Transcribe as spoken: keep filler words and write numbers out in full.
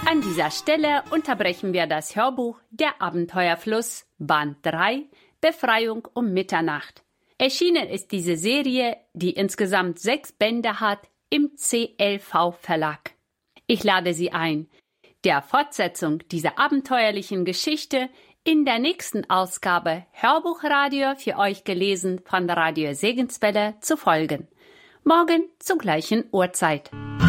An dieser Stelle unterbrechen wir das Hörbuch Der Abenteuerfluss, Band drei, Befreiung um Mitternacht. Erschienen ist diese Serie, die insgesamt sechs Bände hat, im C L V Verlag. Ich lade Sie ein, der Fortsetzung dieser abenteuerlichen Geschichte in der nächsten Ausgabe Hörbuchradio für euch gelesen von Radio Segenswelle zu folgen. Morgen zur gleichen Uhrzeit.